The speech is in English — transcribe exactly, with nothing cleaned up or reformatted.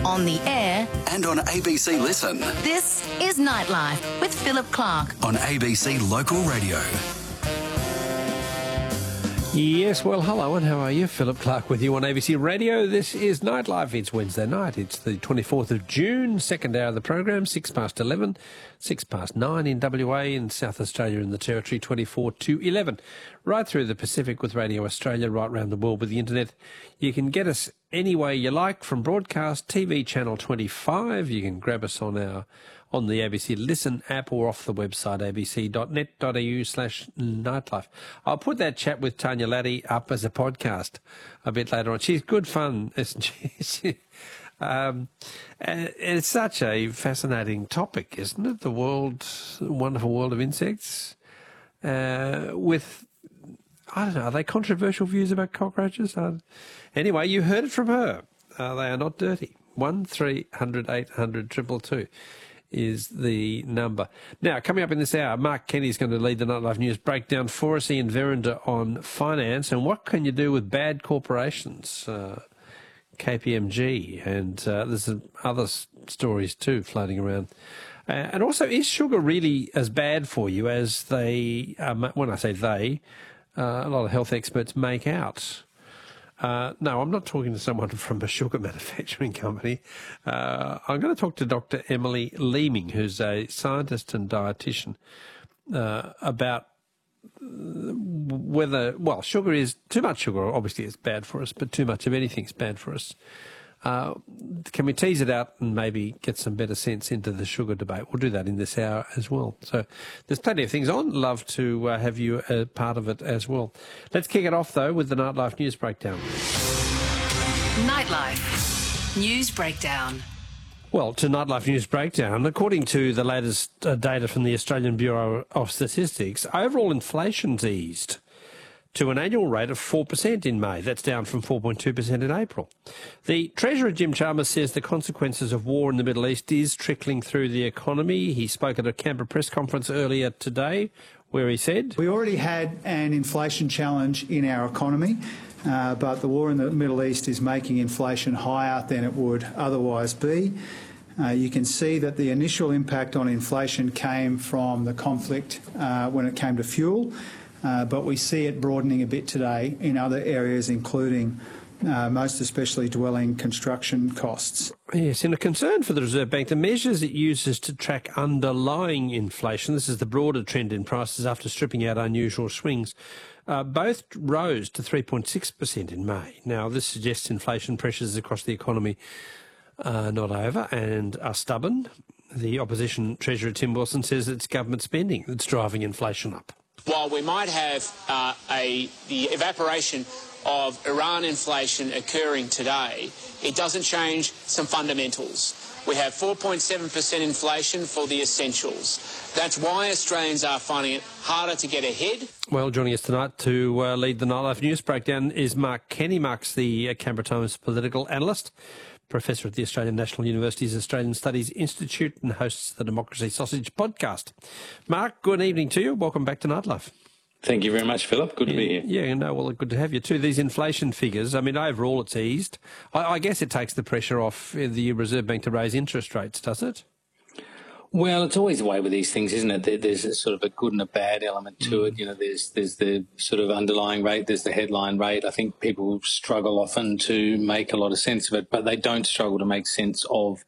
on the air, and on A B C Listen. This is Nightlife with Philip Clark on A B C Local Radio. Yes, well, hello and how are you? Philip Clark with you on A B C Radio. This is Nightlife. It's Wednesday night. It's the twenty-fourth of June, second hour of the program, six past eleven, six past nine in W A, in South Australia and the Territory, twenty-four to eleven. Right through the Pacific with Radio Australia, right around the world with the internet. You can get us any way you like from broadcast, T V channel twenty-five. You can grab us on our on the A B C Listen app or off the website abc.net.au slash nightlife. I'll put that chat with Tanya Laddie up as a podcast a bit later on. She's good fun, isn't she? um, and it's such a fascinating topic, isn't it? The world, the wonderful world of insects. Uh, with, I don't know, are they controversial views about cockroaches? Uh, anyway, you heard it from her. Uh, they are not dirty. one three hundred eight hundred two two two. Is the number. Now, coming up in this hour, Mark Kenny is going to lead the Nightlife News breakdown for us, Ian Verinder on finance, and what can you do with bad corporations, uh, K P M G, and uh, there's some other s- stories too floating around. Uh, and also, is sugar really as bad for you as they, um, when I say they, uh, a lot of health experts make out? Uh, no, I'm not talking to someone from a sugar manufacturing company. Uh, I'm going to talk to Doctor Emily Leeming, who's a scientist and dietitian, uh, about whether, well, sugar is, too much sugar obviously is bad for us, but too much of anything is bad for us. Uh, can we tease it out and maybe get some better sense into the sugar debate? We'll do that in this hour as well. So there's plenty of things on. Love to uh, have you a part of it as well. Let's kick it off, though, with the Nightlife News Breakdown. Nightlife News Breakdown. Well, to Nightlife News Breakdown, according to the latest uh, data from the Australian Bureau of Statistics, overall inflation's eased to an annual rate of four percent in May. That's down from four point two percent in April. The Treasurer, Jim Chalmers, says the consequences of war in the Middle East is trickling through the economy. He spoke at a Canberra press conference earlier today where he said, "We already had an inflation challenge in our economy, uh, but the war in the Middle East is making inflation higher than it would otherwise be. Uh, you can see that the initial impact on inflation came from the conflict uh, when it came to fuel. Uh, but we see it broadening a bit today in other areas, including uh, most especially dwelling construction costs." Yes, in a concern for the Reserve Bank, the measures it uses to track underlying inflation, this is the broader trend in prices after stripping out unusual swings, uh, both rose to three point six percent in May. Now, this suggests inflation pressures across the economy are not over and are stubborn. The opposition Treasurer, Tim Wilson, says it's government spending that's driving inflation up. While we might have uh, a the evaporation of Iran inflation occurring today, it doesn't change some fundamentals. We have four point seven percent inflation for the essentials. That's why Australians are finding it harder to get ahead. Well, joining us tonight to uh, lead the Nightlife News Breakdown is Mark Kenny. Mark's the uh, Canberra Times political analyst, professor at the Australian National University's Australian Studies Institute, and hosts the Democracy Sausage podcast. Mark, good evening to you. Welcome back to Nightlife. Thank you very much, Philip. Good yeah, to be here. Yeah, no, well, good to have you too. These inflation figures, I mean, overall it's eased. I, I guess it takes the pressure off the Reserve Bank to raise interest rates, does it? Well, it's always the way with these things, isn't it? There, there's a sort of a good and a bad element to mm. it. You know, there's there's the sort of underlying rate, there's the headline rate. I think people struggle often to make a lot of sense of it, but they don't struggle to make sense of